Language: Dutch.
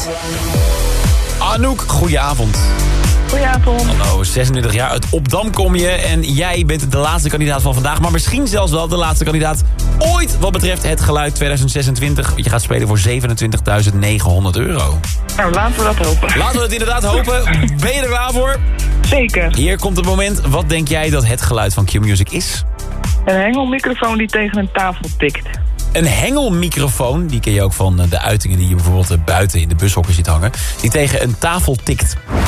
Anouk. Anouk, goedenavond. Goedenavond. Hallo, 26 jaar, uit Opdam kom je en jij bent de laatste kandidaat van vandaag, maar misschien zelfs wel de laatste kandidaat ooit wat betreft het geluid 2026. Je gaat spelen voor €27.900. Nou, laten we dat hopen. Laten we het inderdaad hopen. Ben je er klaar voor? Zeker. Hier komt het moment. Wat denk jij dat het geluid van Q-Music is? Een hengelmicrofoon die tegen een tafel tikt. Een hengelmicrofoon, die ken je ook van de uitingen die je bijvoorbeeld buiten in de bushokken ziet hangen, die tegen een tafel tikt.